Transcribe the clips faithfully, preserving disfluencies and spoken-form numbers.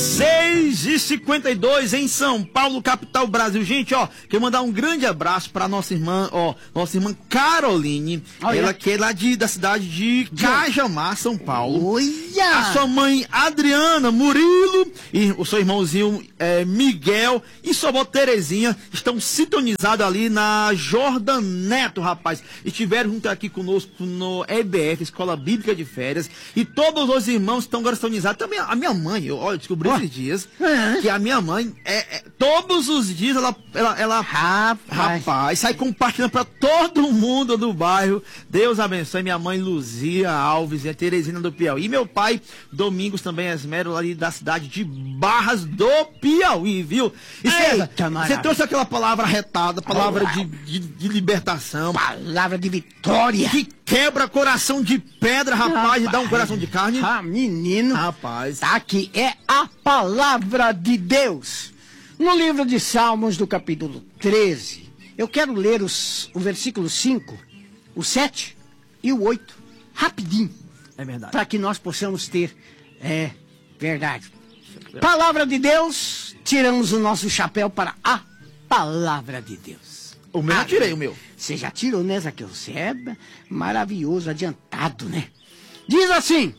seis e cinquenta e dois em São Paulo, capital Brasil. Gente, ó, quero mandar um grande abraço para nossa irmã, ó, nossa irmã Caroline. Oh, ela é? que é lá de, da cidade de Cajamar, São Paulo. Olha! A sua mãe Adriana, Murilo e o seu irmãozinho é, Miguel e sua avó Terezinha estão sintonizados ali na Jordan Neto, rapaz. Estiveram junto aqui conosco no E B F, Escola Bíblica de Férias. E todos os irmãos estão agora sintonizados. Também a minha mãe, eu, olha, descobri oh. esses dias que a minha mãe, é, é, todos os dias, ela, ela, ela rapaz. rapaz, sai compartilhando para todo mundo do bairro. Deus abençoe minha mãe Luzia Alves e a Terezinha do Piauí. E meu pai, Domingos também, Esmero, ali da cidade de Barras do Piauí, viu? E César, você trouxe aquela palavra retada, palavra de, de, de libertação. Palavra de vitória. Que quebra coração de pedra, rapaz, rapaz. E dá um coração de carne. Ah, menino. Rapaz. Tá aqui, é a palavra de Deus. No livro de Salmos, do capítulo treze, eu quero ler os, o versículo cinco, o sete e o oito, rapidinho. É verdade. Para que nós possamos ter, é, verdade. Palavra de Deus, tiramos o nosso chapéu para a palavra de Deus. O meu eu tirei, o meu. Você já tirou, né, Zaqueu? Você é maravilhoso, adiantado, né? Diz assim: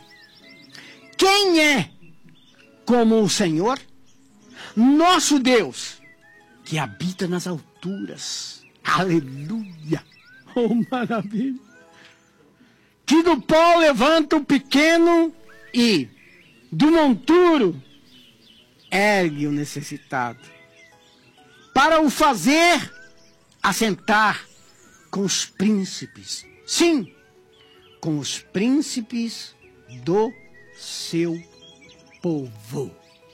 quem é como o Senhor, nosso Deus, que habita nas alturas? Aleluia! Oh, maravilha! Que do pó levanta o pequeno e do monturo ergue o necessitado, para o fazer assentar com os príncipes. Sim, com os príncipes do seu povo.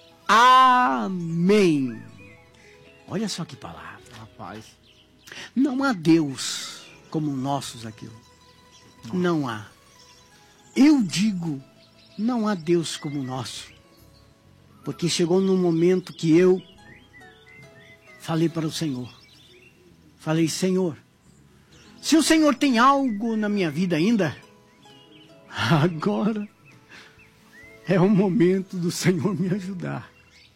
Amém. Olha só que palavra. Rapaz. Não há Deus como o nosso, Zaqueu. Não. Não há. Eu digo, não há Deus como o nosso. Porque chegou num momento que eu falei para o Senhor. Falei, Senhor, se o Senhor tem algo na minha vida ainda, agora é o momento do Senhor me ajudar.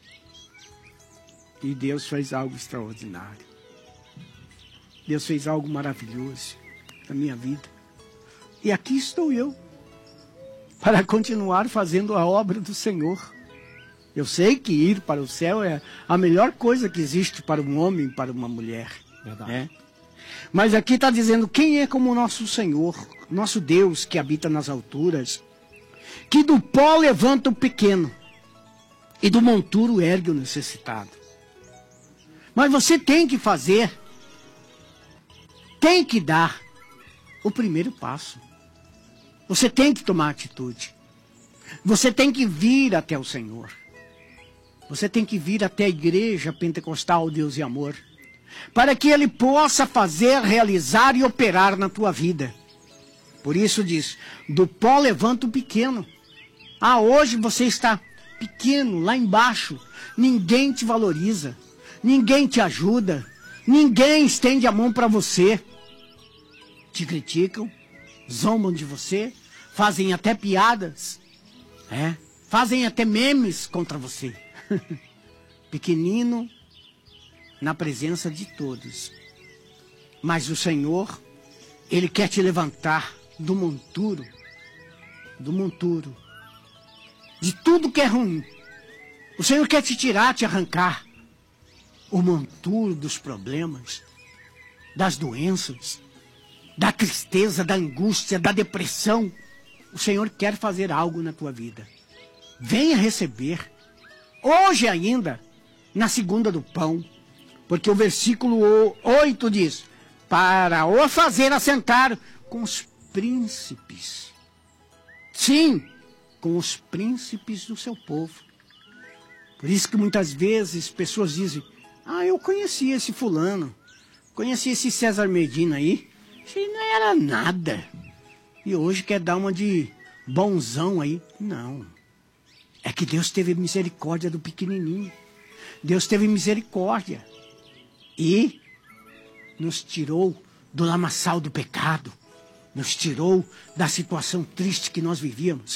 E Deus fez algo extraordinário. Deus fez algo maravilhoso na minha vida. E aqui estou eu, para continuar fazendo a obra do Senhor. Eu sei que ir para o céu é a melhor coisa que existe para um homem e para uma mulher. Verdade. Né? Mas aqui está dizendo, quem é como o nosso Senhor, nosso Deus que habita nas alturas, que do pó levanta o pequeno e do monturo ergue o necessitado. Mas você tem que fazer, tem que dar o primeiro passo. Você tem que tomar atitude. Você tem que vir até o Senhor. Você tem que vir até a igreja pentecostal Deus e Amor, para que Ele possa fazer, realizar e operar na tua vida. Por isso diz, do pó levanta o pequeno. Ah, hoje você está pequeno, lá embaixo. Ninguém te valoriza. Ninguém te ajuda. Ninguém estende a mão para você. Te criticam, zombam de você, fazem até piadas, é? Fazem até memes contra você. Pequenino na presença de todos. Mas o Senhor, Ele quer te levantar do monturo, do monturo, de tudo que é ruim. O Senhor quer te tirar, te arrancar o monturo dos problemas, das doenças, da tristeza, da angústia, da depressão. O Senhor quer fazer algo na tua vida. Venha receber, hoje ainda, na segunda do pão, porque o versículo oito diz, para o fazer assentar com os príncipes. Sim, com os príncipes do seu povo. Por isso que muitas vezes pessoas dizem, ah, eu conheci esse fulano, conheci esse César Medina aí, isso não era nada. E hoje quer dar uma de bonzão aí. Não. É que Deus teve misericórdia do pequenininho. Deus teve misericórdia. E nos tirou do lamaçal do pecado. Nos tirou da situação triste que nós vivíamos.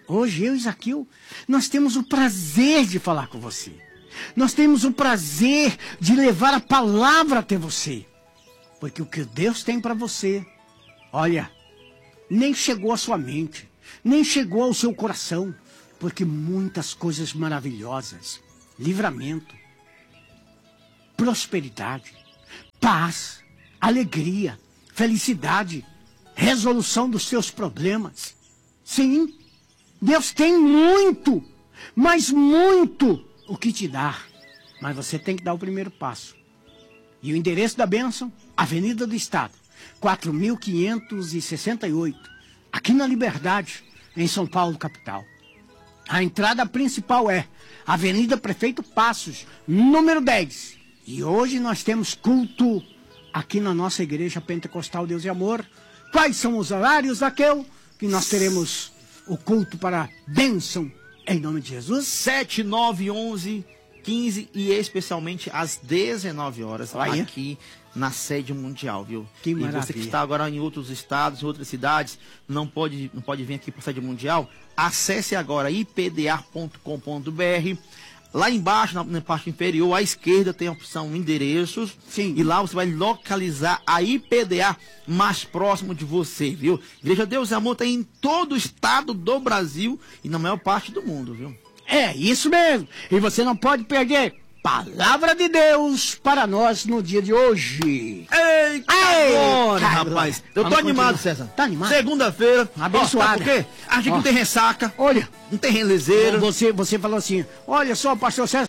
Hoje eu e Zaqueu, nós temos o prazer de falar com você. Nós temos o prazer de levar a palavra até você. Porque o que Deus tem para você, olha, nem chegou à sua mente, nem chegou ao seu coração. Porque muitas coisas maravilhosas, livramento, prosperidade, paz, alegria, felicidade, resolução dos seus problemas. Sim, Deus tem muito, mas muito o que te dar. Mas você tem que dar o primeiro passo. E o endereço da bênção, Avenida do Estado, quatro mil quinhentos e sessenta e oito, aqui na Liberdade, em São Paulo, capital. A entrada principal é Avenida Prefeito Passos, número dez. E hoje nós temos culto aqui na nossa Igreja Pentecostal Deus e Amor. Quais são os horários, Zaqueu, que nós teremos o culto para bênção em nome de Jesus? sete, nove, onze, quinze e especialmente às dezenove horas Aí. aqui na sede mundial, viu? Que e maravilha. você que está agora em outros estados, em outras cidades, não pode, não pode vir aqui para a sede mundial, acesse agora i p d a ponto com ponto b r. Lá embaixo, na, na parte inferior, à esquerda, tem a opção endereços. Sim. E lá você vai localizar a I P D A mais próximo de você, viu? Igreja Deus e Amor tem em todo o estado do Brasil e na maior parte do mundo, viu? É, isso mesmo. E você não pode perder Palavra de Deus para nós no dia de hoje. Eita, agora, rapaz. Eu tô Vamos animado, continuar. César. Tá animado? Segunda-feira. Abençoada. Ó, sabe por quê? A gente Ó. não tem ressaca, Olha, não tem relezeira. você, você falou assim, olha só, pastor César.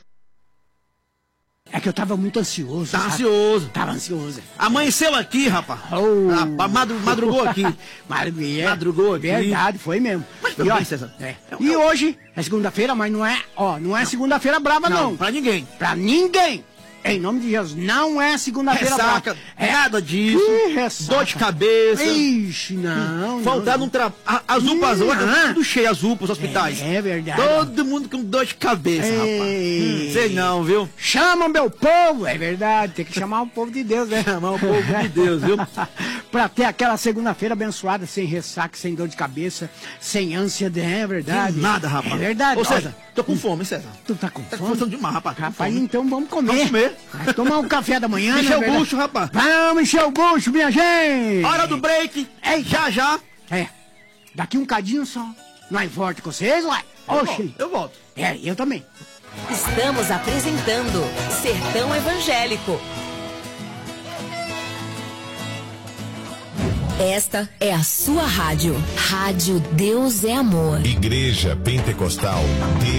É que eu tava muito ansioso. Tá sabe? ansioso. Tava ansioso. Amanheceu aqui, rapaz. Oh. Rapaz, madru- madrugou aqui. Maravilha. Madrugou aqui. Verdade, foi mesmo. Mas E, também, ó, César. é. É- E é- hoje é segunda-feira, mas não é, ó, não é segunda-feira brava não. Não, pra ninguém. Pra ninguém. Em nome de Jesus, não é segunda-feira Ressaca, brava. É nada disso. Que ressaca. Dor de cabeça. Ixi, não. Faltar não. num tra... a- As U P A, as Hum, U P A, ah. tudo cheio, as U P A, os hospitais. É verdade. Todo mundo com dor de cabeça, Ei. rapaz. Hum, sei não, viu? Chama meu povo, é verdade, tem que chamar o povo de Deus, né? Chamar o povo de Deus, viu? Pra ter aquela segunda-feira abençoada, sem ressaca, sem dor de cabeça, sem ânsia, de... é verdade. De nada, rapaz. É verdade. Ô, César, Olha, tô com fome, hein, César? tu tá com Tá fome? forçando demais, rapaz. Tô com Rapaz, fome. então vamos comer. Vamos comer. Vai tomar um café da manhã, Encher né, o verdade? bucho, rapaz. Vamos encher o bucho, minha gente. Hora do break. Ei. Já, já. É, daqui um cadinho só. Nós volta com vocês, uai. Eu Oxi. volto, eu volto. É, eu também. Estamos apresentando Sertão Evangélico. Esta é a sua rádio. Rádio Deus é Amor. Igreja Pentecostal.